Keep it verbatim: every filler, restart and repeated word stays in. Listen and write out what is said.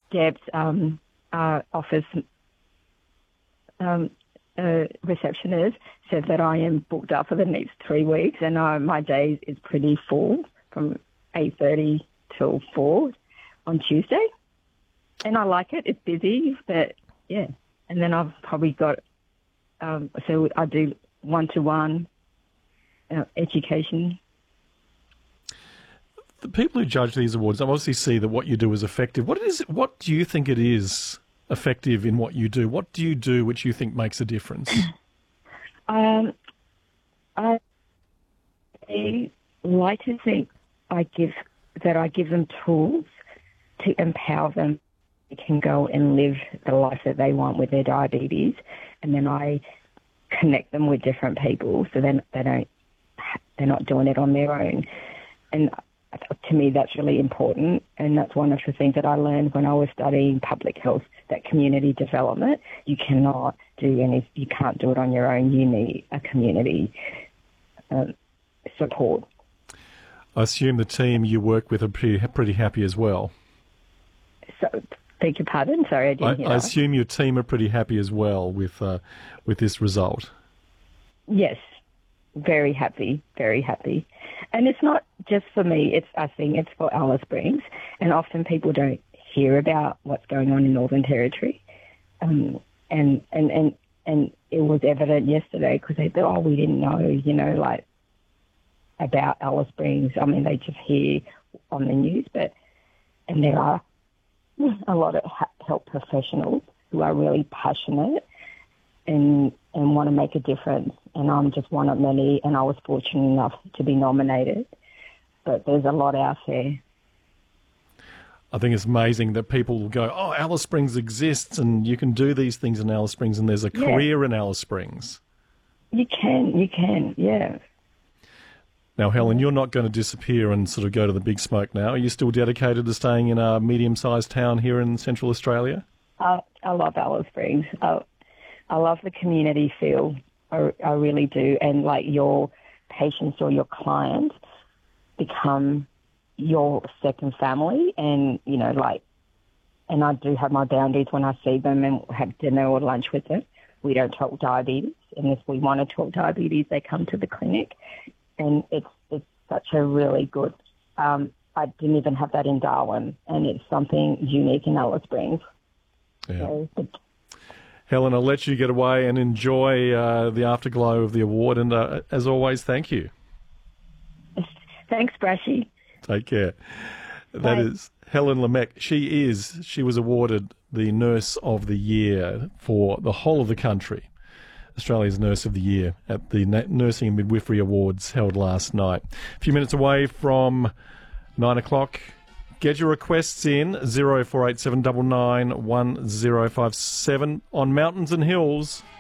Deb's um, uh, office um, uh, receptionist said that I am booked up for the next three weeks, and uh, my days is pretty full from eight thirty till four on Tuesday. And I like it. It's busy, but yeah. And then I've probably got, um, so I do one-to-one uh, education. The people who judge these awards obviously see that what you do is effective. What is it, what do you think it is effective in what you do? What do you do which you think makes a difference? um, I, I like to think I give that I give them tools to empower them. They can go and live the life that they want with their diabetes, and then I connect them with different people so then they don't they're not doing it on their own. And to me, that's really important, and that's one of the things that I learned when I was studying public health, that community development. You cannot do any, you can't do it on your own. You need a community um, support. I assume the team you work with are pretty, pretty happy as well. So, beg your pardon? Sorry, I didn't I, hear I that. assume your team are pretty happy as well with uh, with this result. Yes, very happy, very happy. And it's not just for me, it's I think it's for Alice Springs. And often people don't hear about what's going on in Northern Territory. Um, and, and, and, and it was evident yesterday because they thought, oh, we didn't know, you know, like, about Alice Springs. I mean, they just hear on the news, but, and there are a lot of health professionals who are really passionate and and want to make a difference. And I'm just one of many, and I was fortunate enough to be nominated. But there's a lot out there. I think it's amazing that people will go, oh, Alice Springs exists and you can do these things in Alice Springs and there's a Yeah. career in Alice Springs. You can, you can, yeah. Now, Helen, you're not going to disappear and sort of go to the big smoke now. Are you still dedicated to staying in a medium-sized town here in Central Australia? I, I love Alice Springs. I, I love the community feel. I, I really do. And like your patients or your clients become your second family. And, you know, like, and I do have my boundaries when I see them and have dinner or lunch with them. We don't talk diabetes. And if we want to talk diabetes, they come to the clinic. And it's it's such a really good, um, I didn't even have that in Darwin, and it's something unique in Alice Springs. Yeah. So, the, Helen, I'll let you get away and enjoy uh, the afterglow of the award. And uh, as always, thank you. Thanks, Brashy. Take care. That Bye. is Helen Lemec. She is, she was awarded the Nurse of the Year for the whole of the country. Australia's Nurse of the Year at the Nursing and Midwifery Awards held last night. A few minutes away from nine o'clock. Get your requests in, zero four eight seven nine nine one zero five seven on Mountains and Hills.